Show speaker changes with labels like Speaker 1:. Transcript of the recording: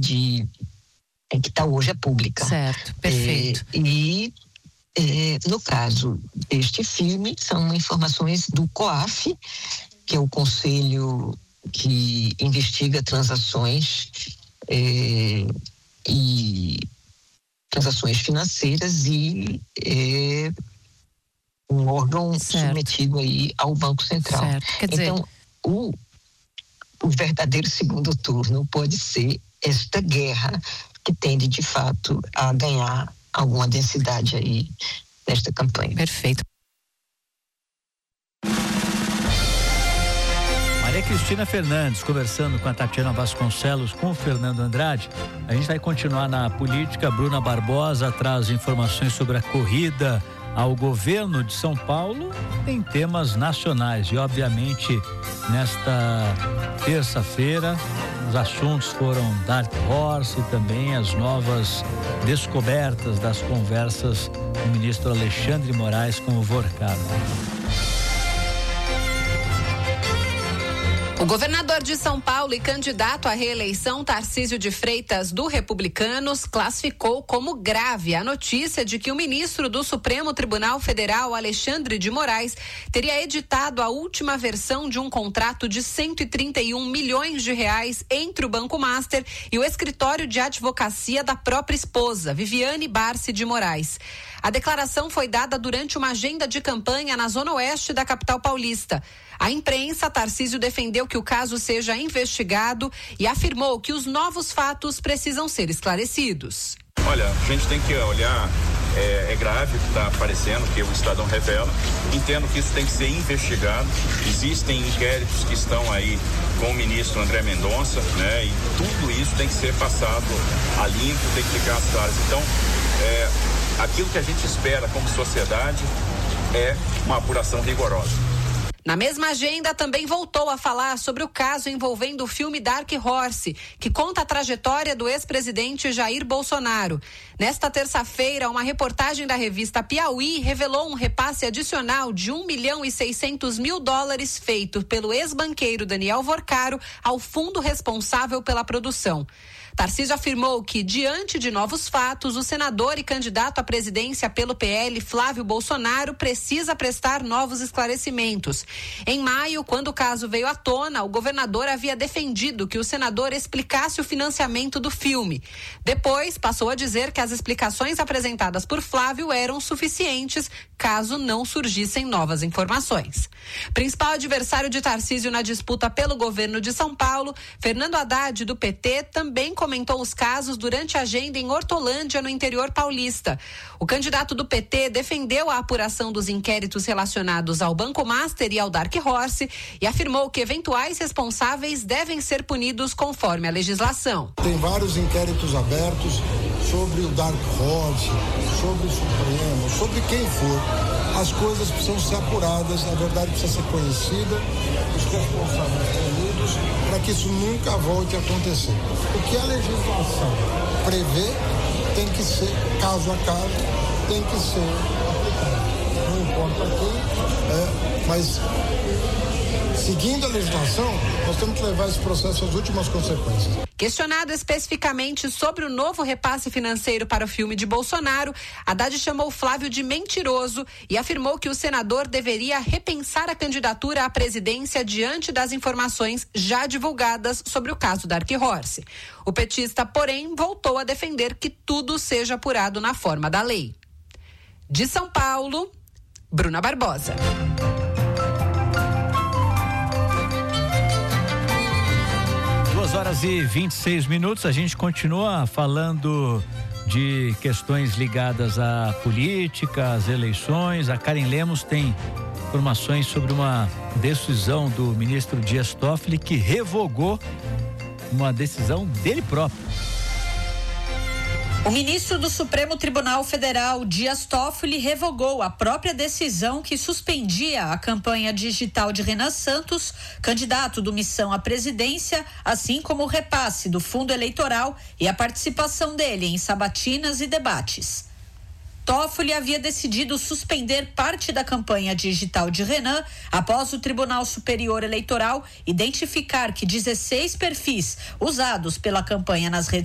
Speaker 1: em que está hoje a pública.
Speaker 2: Certo, perfeito.
Speaker 1: No caso deste filme, são informações do COAF, que é o Conselho que investiga transações e transações financeiras e um órgão submetido aí ao Banco Central.
Speaker 2: Quer dizer,
Speaker 1: então, o verdadeiro segundo turno pode ser esta guerra que tende de fato a ganhar alguma densidade aí nesta campanha.
Speaker 2: Perfeito.
Speaker 3: Maria Cristina Fernandes conversando com a Tatiana Vasconcelos, com o Fernando Andrade. A gente vai continuar na política. Bruna Barbosa traz informações sobre a corrida ao governo de São Paulo. Tem temas nacionais e, obviamente, nesta terça-feira, os assuntos foram Dark Horse e também as novas descobertas das conversas do ministro Alexandre de Moraes com o Vorcado.
Speaker 2: O governador de São Paulo e candidato à reeleição, Tarcísio de Freitas, do Republicanos, classificou como grave a notícia de que o ministro do Supremo Tribunal Federal, Alexandre de Moraes, teria editado a última versão de um contrato de 131 milhões de reais entre o Banco Master e o escritório de advocacia da própria esposa, Viviane Barsi de Moraes. A declaração foi dada durante uma agenda de campanha na zona oeste da capital paulista. À imprensa, Tarcísio defendeu que o caso seja investigado e afirmou que os novos fatos precisam ser esclarecidos.
Speaker 4: Olha, a gente tem que olhar, é grave o que está aparecendo, que o Estadão revela. Entendo que isso tem que ser investigado. Existem inquéritos que estão aí com o ministro André Mendonça, né? E tudo isso tem que ser passado a limpo, tem que ficar às claras. Então, aquilo que a gente espera como sociedade é uma apuração rigorosa.
Speaker 2: Na mesma agenda, também voltou a falar sobre o caso envolvendo o filme Dark Horse, que conta a trajetória do ex-presidente Jair Bolsonaro. Nesta terça-feira, uma reportagem da revista Piauí revelou um repasse adicional de $1.600.000 feito pelo ex-banqueiro Daniel Vorcaro ao fundo responsável pela produção. Tarcísio afirmou que, diante de novos fatos, o senador e candidato à presidência pelo PL, Flávio Bolsonaro, precisa prestar novos esclarecimentos. Em maio, quando o caso veio à tona, o governador havia defendido que o senador explicasse o financiamento do filme. Depois, passou a dizer que as explicações apresentadas por Flávio eram suficientes, caso não surgissem novas informações. Principal adversário de Tarcísio na disputa pelo governo de São Paulo, Fernando Haddad, do PT, também comentou os casos durante a agenda em Hortolândia, no interior paulista. O candidato do PT defendeu a apuração dos inquéritos relacionados ao Banco Master e ao Dark Horse e afirmou que eventuais responsáveis devem ser punidos conforme a legislação.
Speaker 5: Tem vários inquéritos abertos sobre o Dark Horse, sobre o Supremo, sobre quem for. As coisas precisam ser apuradas, a verdade precisa ser conhecida, os responsáveis punidos, para que isso nunca volte a acontecer. O que a legislação prevê tem que ser caso a caso, tem que ser aplicado. Não importa quem, mas seguindo a legislação, nós temos que levar esse processo às últimas consequências.
Speaker 2: Questionado especificamente sobre o novo repasse financeiro para o filme de Bolsonaro, Haddad chamou Flávio de mentiroso e afirmou que o senador deveria repensar a candidatura à presidência diante das informações já divulgadas sobre o caso Dark Horse. O petista, porém, voltou a defender que tudo seja apurado na forma da lei. De São Paulo, Bruna Barbosa.
Speaker 3: 2h26. A gente continua falando de questões ligadas à política, às eleições. A Karen Lemos tem informações sobre uma decisão do ministro Dias Toffoli que revogou uma decisão dele próprio.
Speaker 6: O ministro do Supremo Tribunal Federal, Dias Toffoli, revogou a própria decisão que suspendia a campanha digital de Renan Santos, candidato do Missão à presidência, assim como o repasse do fundo eleitoral e a participação dele em sabatinas e debates. Toffoli havia decidido suspender parte da campanha digital de Renan após o Tribunal Superior Eleitoral identificar que 16 perfis usados pela campanha nas redes